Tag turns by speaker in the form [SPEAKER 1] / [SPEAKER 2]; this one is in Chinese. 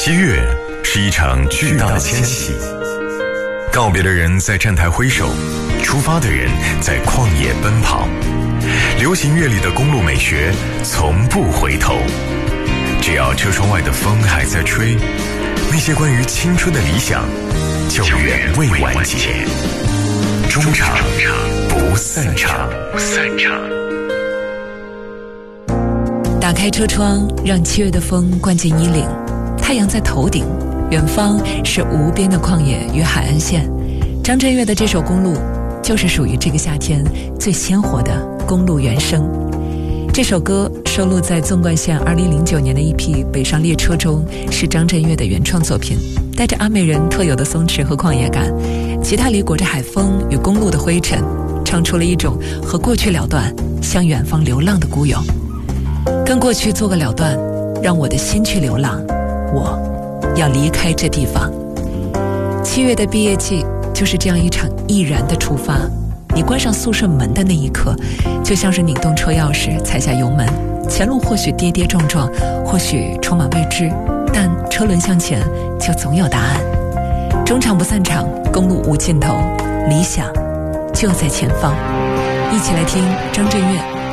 [SPEAKER 1] 7月是一场巨大的迁徙，告别的人在站台挥手，出发的人在旷野奔跑。流行乐里的公路美学从不回头，只要车窗外的风还在吹，那些关于青春的理想就远未完结。中场不散场。
[SPEAKER 2] 打开车窗，让7月的风灌进衣领，太阳在头顶，远方是无边的旷野与海岸线。张震岳的这首《公路》就是属于这个夏天最鲜活的公路原声。这首歌收录在纵贯线2009年的一批《北上列车》中，是张震岳的原创作品，带着阿美人特有的松弛和旷野感，吉他里裹着海风与公路的灰尘，唱出了一种和过去了断，向远方流浪的孤勇。跟过去做个了断，让我的心去流浪，我要离开这地方。7月的毕业季就是这样一场毅然的出发，你关上宿舍门的那一刻，就像是拧动车钥匙，踩下油门，前路或许跌跌撞撞，或许充满未知，但车轮向前就总有答案。中场不散场，公路无尽头，理想就在前方。一起来听张震岳